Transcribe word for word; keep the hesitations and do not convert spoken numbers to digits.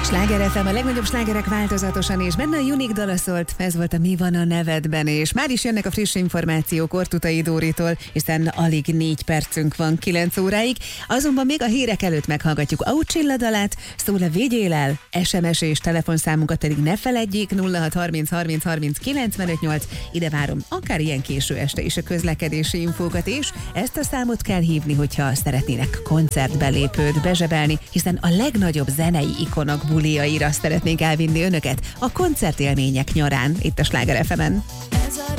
Sláger ef em, a legnagyobb slágerek változatosan, és benne a Unique dala szólt, ez volt a Mi van a nevedben, és már is jönnek a friss információk Ortutai Dóritól, hiszen alig négy percünk van kilenc óráig, azonban még a hírek előtt meghallgatjuk Aucsilla dalát, szól a vigyél el, es em es és telefonszámunkat pedig ne feledjék, nulla hat harminc harminc harminc kilencvenöt nyolc, ide várom akár ilyen késő este is a közlekedési infókat, és ezt a számot kell hívni, hogyha szeretnének koncertbelépőt bezsebelni, hiszen a legnagyobb zenei ikonok buliaira szeretnénk elvinni önöket a koncertélmények nyarán itt a Sláger ef emen.